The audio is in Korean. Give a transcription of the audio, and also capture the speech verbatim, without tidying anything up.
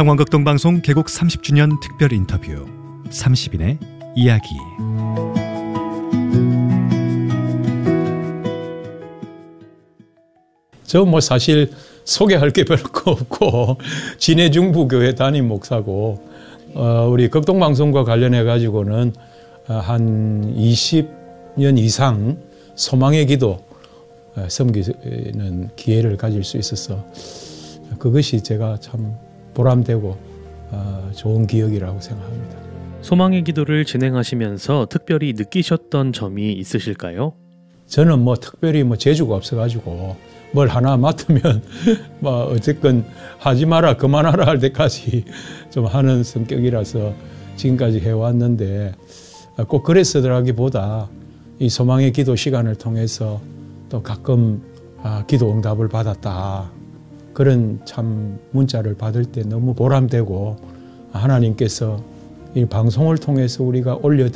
청원극동방송 개국 삼십 주년 특별 인터뷰 삼십 인의 이야기. 저 뭐 사실 소개할 게 별거 없고 진해중부교회 담임 목사고 어, 우리 극동방송과 관련해 가지고는 한 이십 년 이상 소망의 기도 섬기는 기회를 가질 수 있어서 그것이 제가 참 보람되고 어, 좋은 기억이라고 생각합니다. 소망의 기도를 진행하시면서 특별히 느끼셨던 점이 있으실까요? 저는 뭐 특별히 뭐 재주가 없어가지고 뭘 하나 맡으면 뭐 어쨌건 하지 마라 그만하라 할 때까지 좀 하는 성격이라서 지금까지 해왔는데 꼭 그랬으라기보다 이 소망의 기도 시간을 통해서 또 가끔 아, 기도 응답을 받았다. 그런 참 문자를 받을 때 너무 보람되고 하나님께서 이 방송을 통해서 우리가 올려